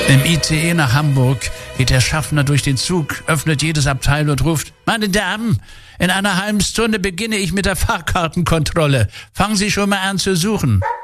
Im ICE nach Hamburg geht der Schaffner durch den Zug, öffnet jedes Abteil und ruft: Meine Damen, in einer halben Stunde beginne ich mit der Fahrkartenkontrolle. Fangen Sie schon mal an zu suchen.